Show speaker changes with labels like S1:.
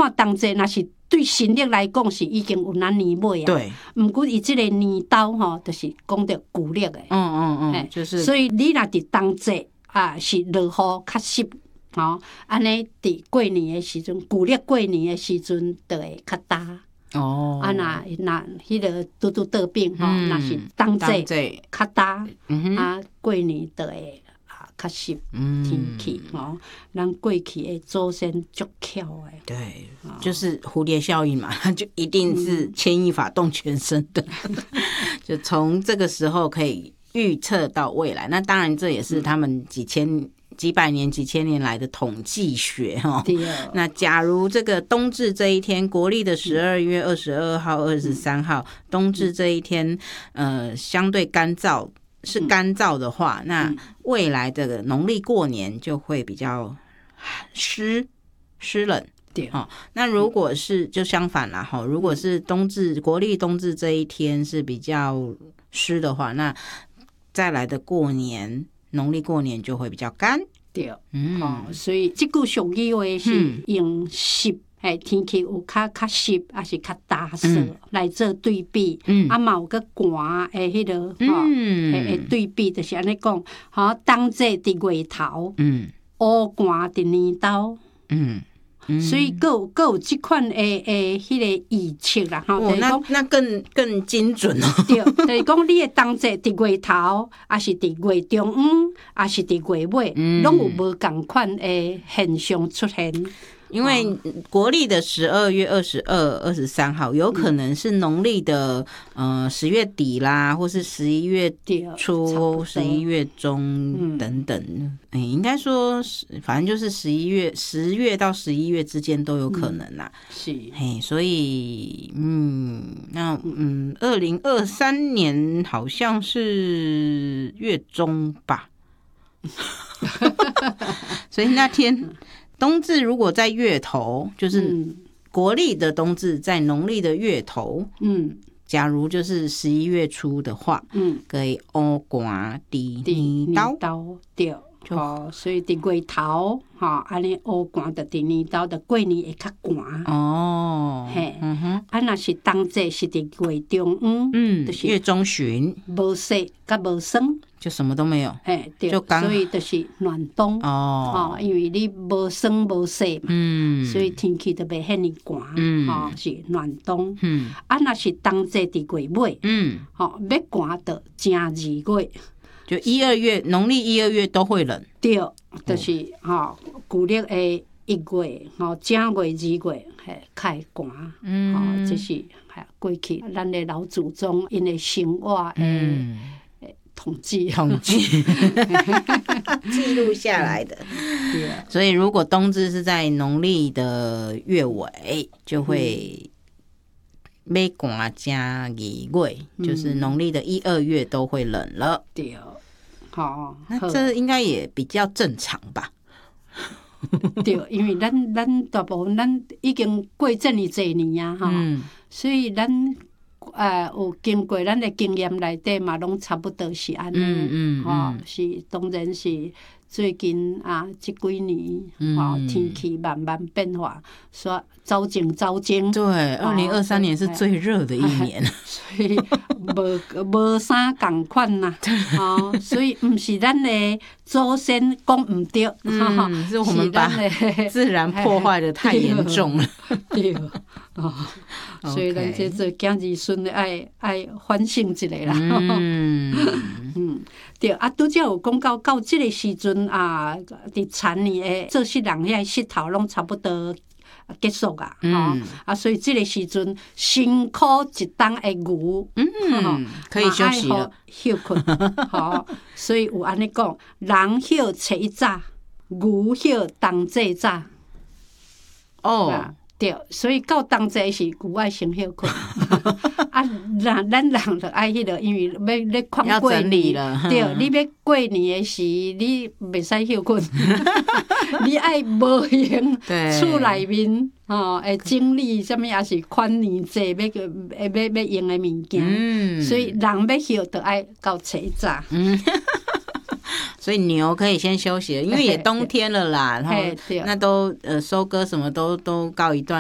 S1: 看当季，若是对新历来讲是已经有咱年尾啊。
S2: 对。
S1: 毋过伊即个年刀吼，就是讲着旧历诶。
S2: 就是
S1: 所以你若伫当季啊，是落雨较湿。安尼伫过年诶时阵，旧历过年诶时阵，就会较干。若迄个拄拄倒冰吼，若是当季较干，过年就会较湿天气吼。咱过去诶祖先足巧诶。
S2: 对，就是蝴蝶效应嘛，它就一定是牵一发动全身的，就从这个时候可以预测到未来。那当然，这也是他们几百年、几千年来的统计学哈。那假如这个冬至这一天，国历的12月22号、23号，冬至这一天，相对干燥的话，那未来的农历过年就会比较湿冷。对，那如果是就相反啦，如果是国历冬至这一天是比较湿的话，那再来的农历过年就会比较干。
S1: 对，所以这句俗语话是用湿，天气有较湿，还是较干燥来做对比。嘛有个寒的迄个的对比，就是安尼讲，冬季伫月头，乌寒伫年头。所以各有这款的迄个预测啦，
S2: 那更精准哦。
S1: 对，就是讲你的冬季伫月头，还是伫月中午，还是伫月尾，拢有无同款的现象出现。
S2: 因为国历的12月22、23号，有可能是农历的10月底啦，或是11月初、11月中等等。应该说，反正就是10月到11月之间都有可能啦。
S1: 是，
S2: 所以那2023年好像是月中吧，所以那天。冬至如果在月头，就是国历的冬至在农历的月头，假如就是11月初的话，可以乌寒伫年头，
S1: 对，所以伫月头，安尼乌寒就伫年头，就过年会较寒。若是冬至是伫月中午，就是
S2: 月中旬，
S1: 无湿甲无霜。
S2: 就什么都没有，
S1: 对，所以就是暖冬因为你无霜无湿嘛，所以天气就袂遐尼寒，是暖冬。若是冬至伫月尾，要寒到正2月，
S2: 就1、2月，农历1、2月都会冷。
S1: 对，就是旧历的1月，正月、2月较会寒。这是过去咱的老祖宗因的生活统计
S2: 记录下来的。所以如果冬至是在农历的月尾，就会要寒加2月，就是农历的1、2月都会冷了。
S1: 对，
S2: 那这应该也比较正常吧？
S1: 对，因为咱大部分咱已经过这么多年啊，所以咱有经过咱的经验内底嘛，拢差不多是安尼。是当然是最近这几年天气慢慢变化，说走前。
S2: 对，2023年是最热的一年，
S1: 所以无啥共款呐。所以毋是咱的祖先讲毋对，
S2: 是我们把自然破坏得太严重了。
S1: 对，所以咱这做囝儿孙的爱反省一下啦。对，拄则有讲到这个时阵伫田里的做事人遐膝头拢差不多结束啊，所以这个时阵辛苦一冬的牛，
S2: 可以休息了，
S1: 休困。所以有安尼讲，人休初一早，牛休冬至早。对，所以到冬至是牛爱先休困。咱人就爱迄个，因为要看过年了。对，你要过年的时，你袂使休困，你爱无闲厝内面的整理什么，也是款年节要用的物件。所以人要休，就爱到初一早。
S2: 所以牛可以先休息了，因为也冬天了啦，然后那都收割什么都告一段